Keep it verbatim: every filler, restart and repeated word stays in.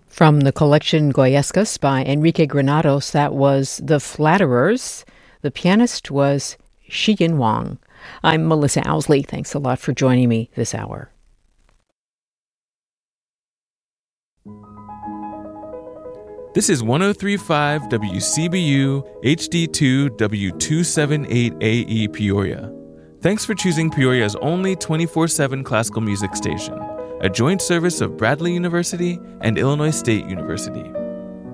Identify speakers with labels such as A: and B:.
A: From the collection Goyescas by Enrique Granados, that was The Flatterers. The pianist was Shiyin Wang. I'm Melissa Owsley. Thanks a lot for joining me this hour.
B: This is one oh three point five W C B U H D two W two seventy-eight A E Peoria. Thanks for choosing Peoria's only twenty-four seven classical music station, a joint service of Bradley University and Illinois State University.